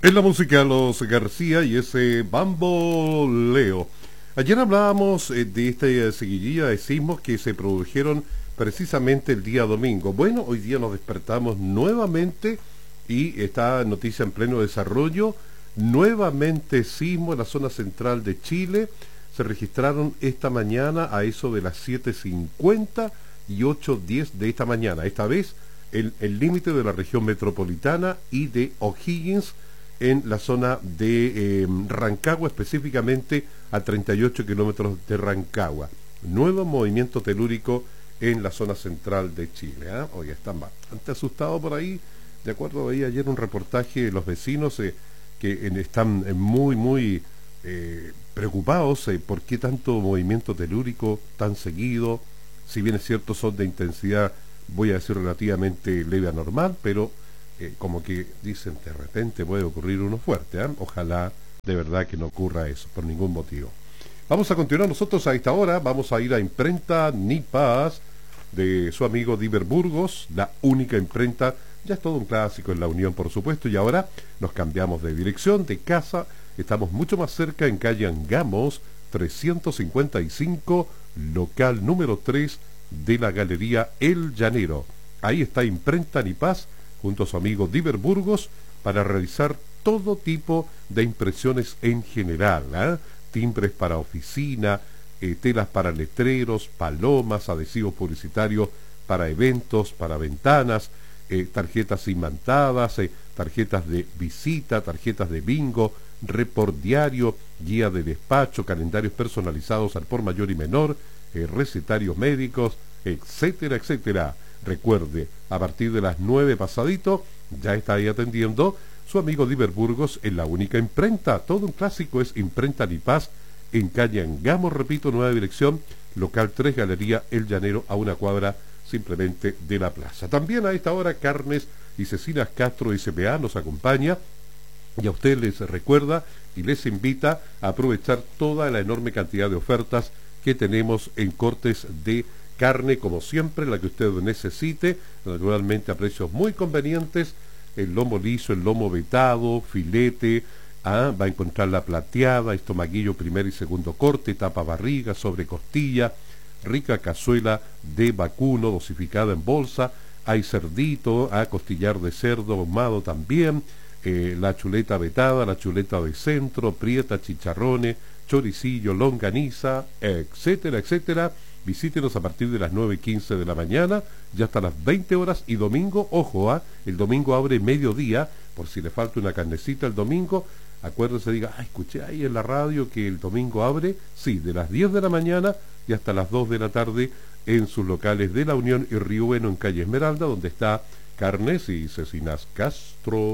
En la música Los García y ese bamboleo. Ayer hablábamos de esta seguidilla de sismos que se produjeron precisamente el día domingo. Bueno, hoy día nos despertamos nuevamente y esta noticia en pleno desarrollo. Nuevamente sismo en la zona central de Chile. Se registraron esta mañana a eso de las 7:50 y 8:10 de esta mañana. Esta vez el límite de la región metropolitana y de O'Higgins, en la zona de Rancagua, específicamente a 38 kilómetros de Rancagua. Nuevo movimiento telúrico en la zona central de Chile. Hoy están bastante asustados por ahí. De acuerdo, veía ayer un reportaje de los vecinos que están muy preocupados por qué tanto movimiento telúrico tan seguido. Si bien es cierto, son de intensidad, voy a decir, relativamente leve a normal, pero como que dicen, de repente puede ocurrir uno fuerte. Ojalá de verdad que no ocurra eso, por ningún motivo. Vamos a continuar nosotros a esta hora. Vamos a ir a Imprenta Ni Paz de su amigo Diver Burgos, la única imprenta. Ya es todo un clásico en la Unión, por supuesto, y ahora nos cambiamos de dirección, de casa. Estamos mucho más cerca, en calle Angamos 355, local número 3 de la Galería El Llanero. Ahí está Imprenta Ni Paz junto a su amigo Diver Burgos para realizar todo tipo de impresiones en general, timbres para oficina, telas para letreros, palomas, adhesivos publicitarios para eventos, para ventanas, tarjetas imantadas, tarjetas de visita, tarjetas de bingo, report diario, guía de despacho, calendarios personalizados al por mayor y menor, recetarios médicos, etcétera, etcétera. Recuerde, a partir de las 9 pasadito, ya está ahí atendiendo su amigo Diver Burgos en la única imprenta. Todo un clásico es Imprenta Ni Paz, en calle Angamos, repito, nueva dirección, local 3, Galería El Llanero, a una cuadra simplemente de la plaza. También a esta hora, Carnes y Cecinas Castro S.p.A. nos acompaña, y a usted les recuerda y les invita a aprovechar toda la enorme cantidad de ofertas que tenemos en cortes de carne, como siempre, la que usted necesite, naturalmente a precios muy convenientes. El lomo liso, el lomo vetado, filete, va a encontrar la plateada, estomaguillo primer y segundo corte, tapa barriga, sobre costilla, rica cazuela de vacuno dosificada en bolsa, hay cerdito, costillar de cerdo ahumado también, la chuleta vetada, la chuleta de centro, prieta, chicharrones, choricillo, longaniza, etcétera, etcétera. Visítenos a partir de las 9:15 de la mañana, ya hasta las 20 horas, y domingo, ojo, el domingo abre mediodía, por si le falta una carnecita el domingo, acuérdese, diga, escuché ahí en la radio que el domingo abre, sí, de las 10 de la mañana y hasta las 2 de la tarde en sus locales de La Unión y Río Bueno, en calle Esmeralda, donde está Carnes y Cecinas Castro.